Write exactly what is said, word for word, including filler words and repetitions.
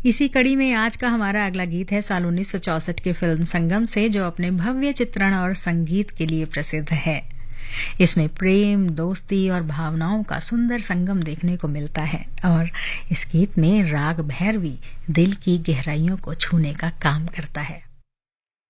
इसी कड़ी में आज का हमारा अगला गीत है साल उन्नीस सौ चौसठ की फिल्म संगम से, जो अपने भव्य चित्रण और संगीत के लिए प्रसिद्ध है। इसमें प्रेम, दोस्ती और भावनाओं का सुंदर संगम देखने को मिलता है और इस गीत में राग भैरवी दिल की गहराइयों को छूने का काम करता है।